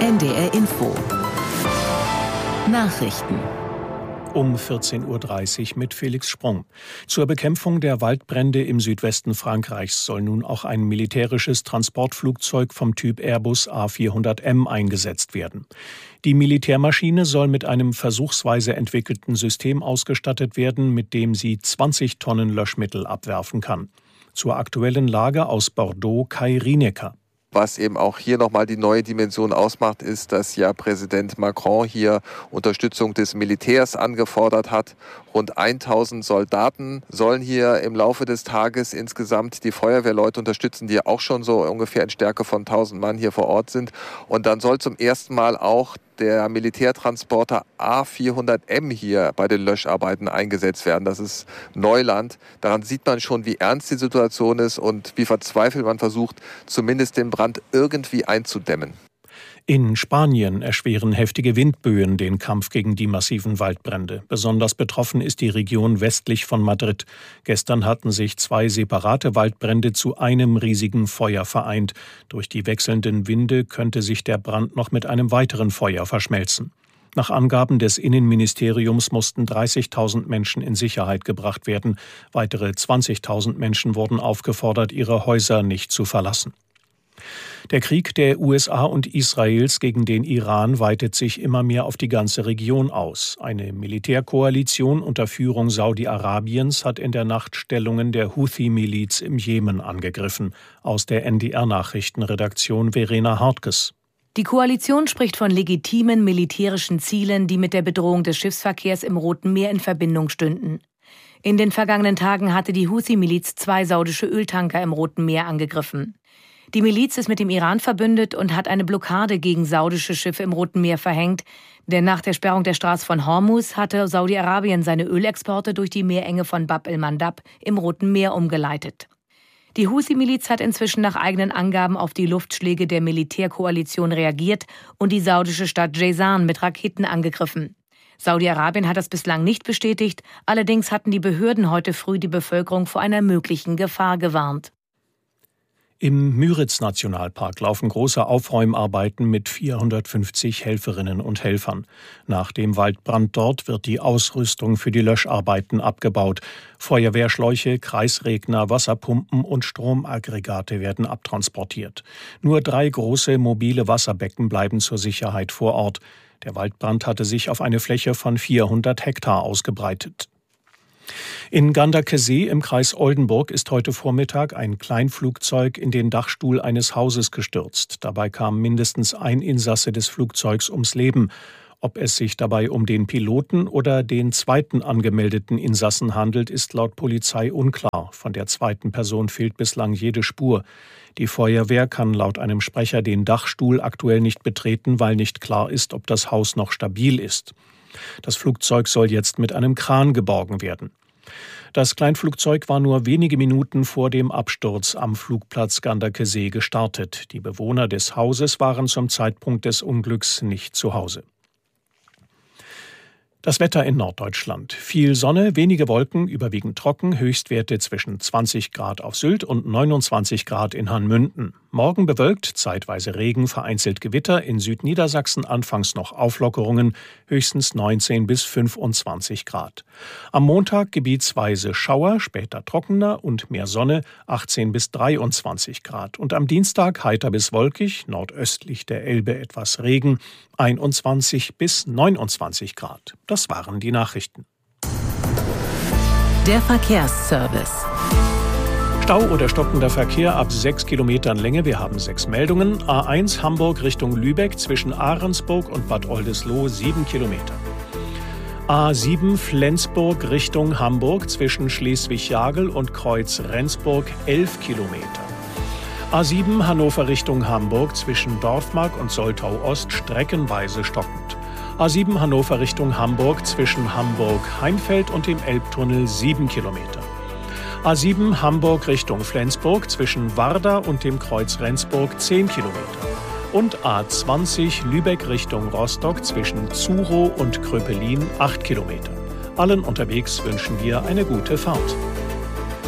NDR Info. Nachrichten. Um 14.30 Uhr mit Felix Sprung. Zur Bekämpfung der Waldbrände im Südwesten Frankreichs soll nun auch ein militärisches Transportflugzeug vom Typ Airbus A400M eingesetzt werden. Die Militärmaschine soll mit einem versuchsweise entwickelten System ausgestattet werden, mit dem sie 20 Tonnen Löschmittel abwerfen kann. Zur aktuellen Lage aus Bordeaux Kai Rienecker. Was eben auch hier nochmal die neue Dimension ausmacht, ist, dass ja Präsident Macron hier Unterstützung des Militärs angefordert hat. Rund 1000 Soldaten sollen hier im Laufe des Tages insgesamt die Feuerwehrleute unterstützen, die ja auch schon so ungefähr in Stärke von 1000 Mann hier vor Ort sind. Und dann soll zum ersten Mal auch der Militärtransporter A400M hier bei den Löscharbeiten eingesetzt werden. Das ist Neuland. Daran sieht man schon, wie ernst die Situation ist und wie verzweifelt man versucht, zumindest den Brand irgendwie einzudämmen. In Spanien erschweren heftige Windböen den Kampf gegen die massiven Waldbrände. Besonders betroffen ist die Region westlich von Madrid. Gestern hatten sich 2 separate Waldbrände zu einem riesigen Feuer vereint. Durch die wechselnden Winde könnte sich der Brand noch mit einem weiteren Feuer verschmelzen. Nach Angaben des Innenministeriums mussten 30.000 Menschen in Sicherheit gebracht werden. Weitere 20.000 Menschen wurden aufgefordert, ihre Häuser nicht zu verlassen. Der Krieg der USA und Israels gegen den Iran weitet sich immer mehr auf die ganze Region aus. Eine Militärkoalition unter Führung Saudi-Arabiens hat in der Nacht Stellungen der Houthi-Miliz im Jemen angegriffen. Aus der NDR-Nachrichtenredaktion Verena Hartges. Die Koalition spricht von legitimen militärischen Zielen, die mit der Bedrohung des Schiffsverkehrs im Roten Meer in Verbindung stünden. In den vergangenen Tagen hatte die Houthi-Miliz 2 saudische Öltanker im Roten Meer angegriffen. Die Miliz ist mit dem Iran verbündet und hat eine Blockade gegen saudische Schiffe im Roten Meer verhängt, denn nach der Sperrung der Straße von Hormuz hatte Saudi-Arabien seine Ölexporte durch die Meerenge von Bab el-Mandab im Roten Meer umgeleitet. Die Houthi-Miliz hat inzwischen nach eigenen Angaben auf die Luftschläge der Militärkoalition reagiert und die saudische Stadt Jazan mit Raketen angegriffen. Saudi-Arabien hat das bislang nicht bestätigt, allerdings hatten die Behörden heute früh die Bevölkerung vor einer möglichen Gefahr gewarnt. Im Müritz-Nationalpark laufen große Aufräumarbeiten mit 450 Helferinnen und Helfern. Nach dem Waldbrand dort wird die Ausrüstung für die Löscharbeiten abgebaut. Feuerwehrschläuche, Kreisregner, Wasserpumpen und Stromaggregate werden abtransportiert. Nur 3 große mobile Wasserbecken bleiben zur Sicherheit vor Ort. Der Waldbrand hatte sich auf eine Fläche von 400 Hektar ausgebreitet. In Ganderkesee im Kreis Oldenburg ist heute Vormittag ein Kleinflugzeug in den Dachstuhl eines Hauses gestürzt. Dabei kam mindestens ein Insasse des Flugzeugs ums Leben. Ob es sich dabei um den Piloten oder den zweiten angemeldeten Insassen handelt, ist laut Polizei unklar. Von der zweiten Person fehlt bislang jede Spur. Die Feuerwehr kann laut einem Sprecher den Dachstuhl aktuell nicht betreten, weil nicht klar ist, ob das Haus noch stabil ist. Das Flugzeug soll jetzt mit einem Kran geborgen werden. Das Kleinflugzeug war nur wenige Minuten vor dem Absturz am Flugplatz Ganderkesee gestartet. Die Bewohner des Hauses waren zum Zeitpunkt des Unglücks nicht zu Hause. Das Wetter in Norddeutschland. Viel Sonne, wenige Wolken, überwiegend trocken, Höchstwerte zwischen 20 Grad auf Sylt und 29 Grad in Hanmünden. Morgen bewölkt, zeitweise Regen, vereinzelt Gewitter, in Südniedersachsen anfangs noch Auflockerungen, höchstens 19 bis 25 Grad. Am Montag gebietsweise Schauer, später trockener und mehr Sonne, 18 bis 23 Grad. Und am Dienstag heiter bis wolkig, nordöstlich der Elbe etwas Regen, 21 bis 29 Grad. Das waren die Nachrichten. Der Verkehrsservice. Stau oder stockender Verkehr ab 6 Kilometern Länge. Wir haben 6 Meldungen. A1 Hamburg Richtung Lübeck zwischen Ahrensburg und Bad Oldesloe 7 Kilometer. A7 Flensburg Richtung Hamburg zwischen Schleswig-Jagel und Kreuz Rendsburg 11 Kilometer. A7 Hannover Richtung Hamburg zwischen Dorfmark und Soltau Ost streckenweise stockend. A7 Hannover Richtung Hamburg zwischen Hamburg-Heimfeld und dem Elbtunnel 7 Kilometer. A7 Hamburg Richtung Flensburg zwischen Warda und dem Kreuz Rendsburg 10 Kilometer. Und A20 Lübeck Richtung Rostock zwischen Zurow und Kröpelin 8 Kilometer. Allen unterwegs wünschen wir eine gute Fahrt.